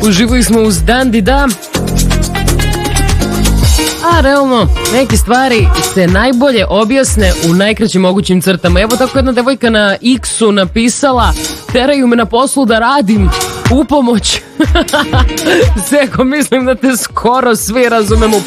Uživali smo uz Dandi Da. A realno, neke stvari se najbolje objasne u najkraćim mogućim crtama. Evo tako jedna devojka na X-u napisala: teraju me na poslu da radim, u pomoć. Seko, mislim da te skoro svi razumemo.